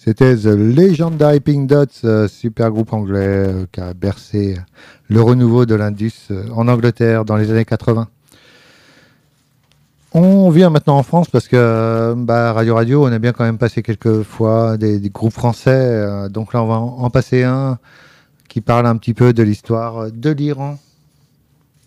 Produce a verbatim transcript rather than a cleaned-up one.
C'était The Legendary Pink Dots, euh, super groupe anglais euh, qui a bercé le renouveau de l'Indus euh, en Angleterre dans les années quatre-vingts. On vient maintenant en France parce que bah, Radio Radio, on a bien quand même passé quelques fois des, des groupes français. Euh, donc là, on va en, en passer un qui parle un petit peu de l'histoire de l'Iran.